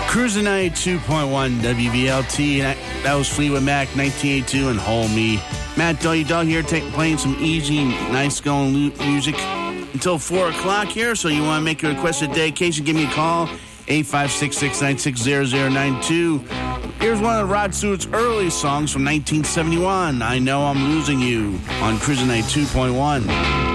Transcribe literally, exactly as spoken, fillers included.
Cruising ninety-two point one W V L T. That, that was Fleetwood Mac, nineteen eighty-two, and Hold Me. Matt Doggy Dog here, take, playing some easy, nice going music until four o'clock here. So you want to make a requested dedication, give me a call, eight five six, six nine six, zero zero nine two. Here's one of Rod Stewart's early songs from nineteen seventy-one, I Know I'm Losing You, on Cruising ninety-two point one.